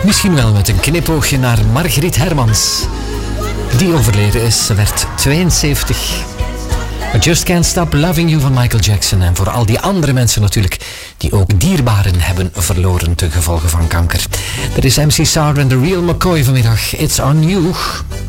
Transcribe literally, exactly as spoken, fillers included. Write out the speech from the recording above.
Misschien wel met een knipoogje naar Margriet Hermans, die overleden is. Ze werd tweeënzeventig. I Just Can't Stop Loving You van Michael Jackson. En voor al die andere mensen natuurlijk die ook dierbaren hebben verloren ten gevolge van kanker. Er is M C Sar en The Real McCoy vanmiddag. It's on you.